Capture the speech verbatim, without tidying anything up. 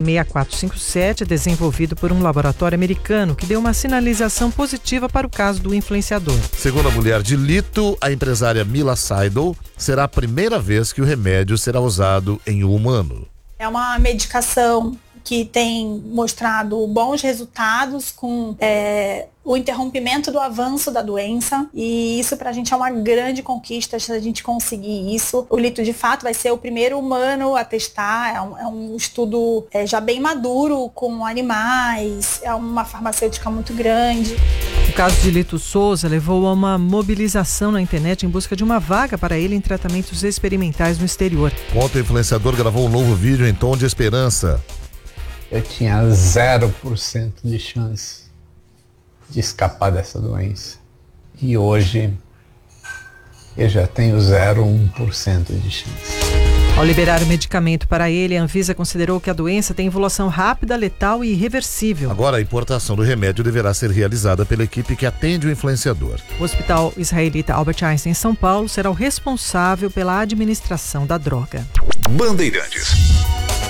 seis quatro cinco sete, desenvolvido por um laboratório americano que deu uma sinalização positiva para o caso do influenciador. Segundo a mulher de Lito, a empresária Mila Seidel, será a primeira vez que o remédio será usado em um humano. É uma medicação que tem mostrado bons resultados com é, o interrompimento do avanço da doença, e isso pra gente é uma grande conquista se a gente conseguir isso. O Lito, de fato, vai ser o primeiro humano a testar, é um, é um estudo é, já bem maduro com animais, é uma farmacêutica muito grande. O caso de Lito Souza levou a uma mobilização na internet em busca de uma vaga para ele em tratamentos experimentais no exterior. Ontem o influenciador gravou um novo vídeo em tom de esperança. Eu tinha zero por cento de chance de escapar dessa doença. E hoje eu já tenho zero vírgula um por cento de chance. Ao liberar o medicamento para ele, a Anvisa considerou que a doença tem evolução rápida, letal e irreversível. Agora a importação do remédio deverá ser realizada pela equipe que atende o influenciador. O Hospital Israelita Albert Einstein em São Paulo será o responsável pela administração da droga. Bandeirantes.